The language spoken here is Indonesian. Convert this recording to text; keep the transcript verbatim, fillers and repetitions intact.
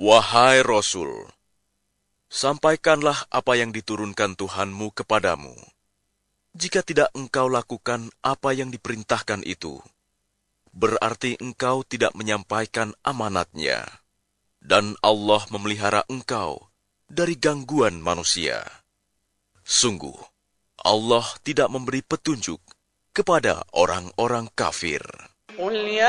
Wahai Rasul, sampaikanlah apa yang diturunkan Tuhanmu kepadamu. Jika tidak engkau lakukan apa yang diperintahkan itu, berarti engkau tidak menyampaikan amanatnya, dan Allah memelihara engkau dari gangguan manusia. Sungguh, Allah tidak memberi petunjuk kepada orang-orang kafir.